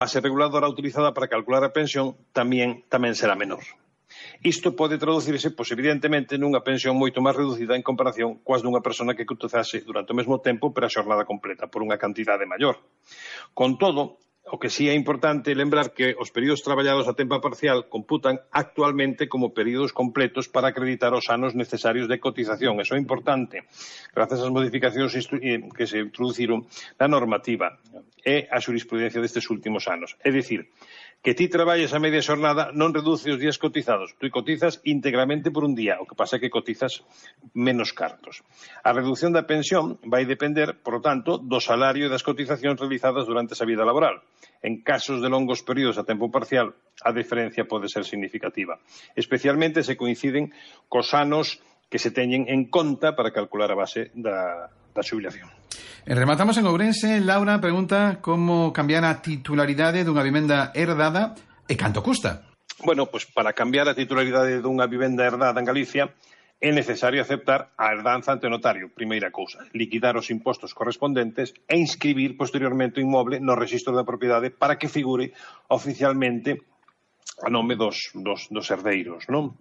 base reguladora utilizada para calcular a pensión tamén será menor. Isto pode traducirse, evidentemente, nunha pensión moito máis reducida en comparación coas dunha persona que cotizase durante o mesmo tempo pero a xornada completa, por unha cantidade maior. Con todo, o que sí é importante lembrar que os períodos traballados a tempo parcial computan actualmente como períodos completos para acreditar os anos necesarios de cotización. Eso é importante, grazas ás modificacións que se introduciron na normativa e a xurisprudencia destes últimos anos. É dicir, que ti traballes a media xornada non reduce os días cotizados. Tú cotizas íntegramente por un día, o que pasa é que cotizas menos cartos. A reducción da pensión vai depender, por lo tanto, do salario e das cotizacións realizadas durante esa vida laboral. En casos de longos períodos a tempo parcial, a diferencia pode ser significativa. Especialmente se coinciden cos anos que se teñen en conta para calcular a base da xubilación. Rematamos en Ourense. Laura pregunta como cambiar a titularidade dunha vivenda herdada e canto custa. Bueno, para cambiar a titularidade dunha vivenda herdada en Galicia é necesario aceptar a herdanza ante notario, primeira cousa, liquidar os impostos correspondentes e inscribir posteriormente o inmoble no rexistro da propiedade para que figure oficialmente a nome dos herdeiros, non?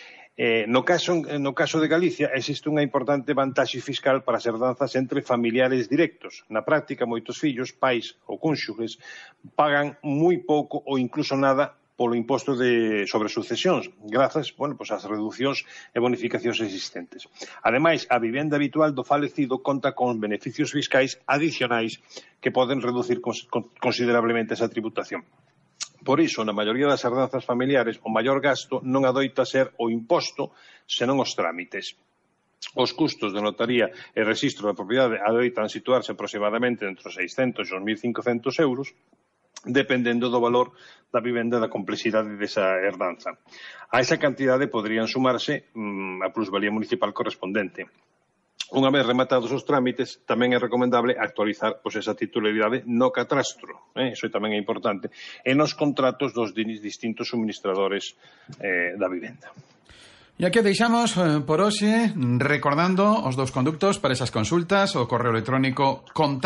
No caso de Galicia existe unha importante vantaxe fiscal para as herdanzas entre familiares directos. Na práctica, moitos fillos, pais ou cónxuges pagan moi pouco ou incluso nada polo imposto sobre sucesións, grazas ás reducións e bonificacións existentes. Ademais, a vivenda habitual do falecido conta con beneficios fiscais adicionais que poden reducir considerablemente esa tributación. Por iso, na maioría das herdanzas familiares, o maior gasto non adoita ser o imposto, senón os trámites. Os custos de notaría e rexistro da propiedade adoitan situarse aproximadamente entre os 600 e os 1.500 euros, dependendo do valor da vivenda e da complexidade desa herdanza. A esa cantidade poderían sumarse a plusvalía municipal correspondente. Unha vez rematados os trámites, tamén é recomendable actualizar esa titularidade no catastro, iso tamén é importante, e nos contratos dos distintos suministradores da vivenda. E aquí deixamos por hoxe, recordando os dous conductos para esas consultas, o correo electrónico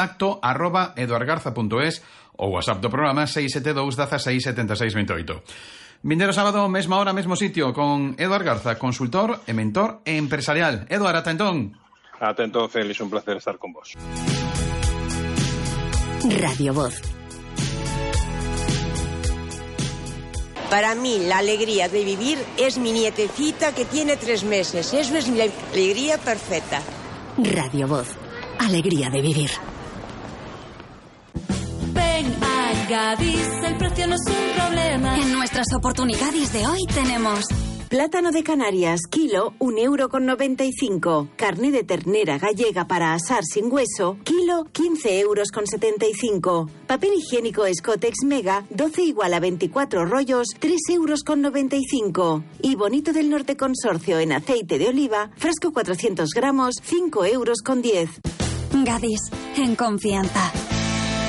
contacto@eduardgarza.es ou WhatsApp do programa 672 16 76 28. Vindeiro sábado, mesma hora, mesmo sitio, con Eduard Garza, consultor e mentor empresarial. Eduard, ata entón. Ata entón, Félix, un placer estar con vos. Radio Voz. Para mí, la alegría de vivir es mi nietecita que tiene 3 meses. Eso es mi alegría perfecta. Radio Voz. Alegría de vivir. Ven a Gadis, el precio no es un problema. En nuestras oportunidades de hoy tenemos... Plátano de Canarias, kilo, 1,95 €. Carne de ternera gallega para asar sin hueso, kilo, 15,75 €. Papel higiénico Scottex Mega, 12 igual a 24 rollos, 3,95 €. Y Bonito del Norte Consorcio en aceite de oliva, frasco 400 gramos, 5,10 €. Gadis, en confianza.